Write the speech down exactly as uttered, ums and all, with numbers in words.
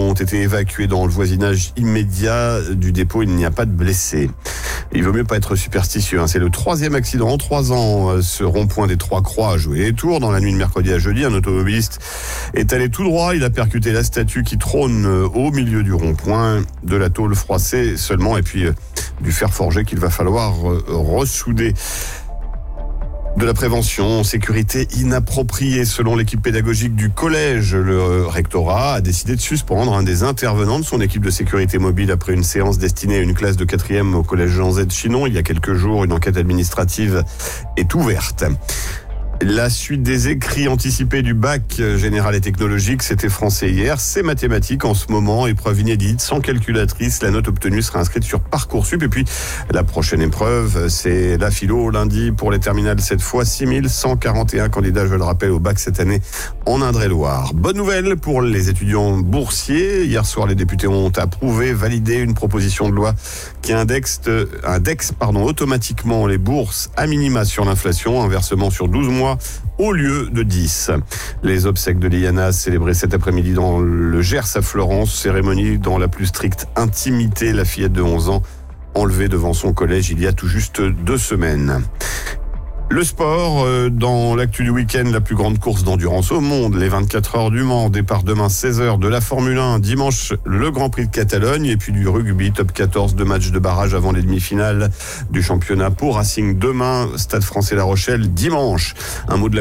ont été évacués dans le voisinage immédiat du dépôt. Il n'y a pas de blessés. Il vaut mieux pas être superstitieux. Hein. C'est le troisième accident en trois ans. Ce rond-point des Trois-Croix a joué les tours. Dans la nuit de mercredi à jeudi, un automobiliste est allé tout droit. Il a percuté la statue qui trône au milieu du rond-point, de la tôle froissée seulement, et puis du fer forgé qu'il va falloir ressouder. De la prévention, sécurité inappropriée. Selon l'équipe pédagogique du collège, le rectorat a décidé de suspendre un des intervenants de son équipe de sécurité mobile après une séance destinée à une classe de quatrième au collège Jean Z Chinon. Il y a quelques jours, une enquête administrative est ouverte. La suite des écrits anticipés du bac général et technologique, c'était français hier, c'est mathématiques en ce moment, épreuve inédite, sans calculatrice. La note obtenue sera inscrite sur Parcoursup. Et puis, la prochaine épreuve, c'est la philo lundi pour les terminales. Cette fois, six mille cent quarante et un candidats, je le rappelle, au bac cette année en Indre-et-Loire. Bonne nouvelle pour les étudiants boursiers. Hier soir, les députés ont approuvé, validé une proposition de loi qui indexe, indexe pardon, automatiquement les bourses à minima sur l'inflation, un versement sur douze mois au lieu de dix. Les obsèques de Liana célébrées cet après-midi dans le Gers à Florence, cérémonie dans la plus stricte intimité. La fillette de onze ans enlevée devant son collège il y a tout juste deux semaines. Le sport, euh, dans l'actu du week-end, la plus grande course d'endurance au monde, les vingt-quatre heures du Mans, départ demain seize heures de la Formule un, dimanche le Grand Prix de Catalogne et puis du rugby, top quatorze, deux matchs de barrage avant les demi-finales du championnat pour Racing demain, Stade Français La Rochelle dimanche. Un mot de la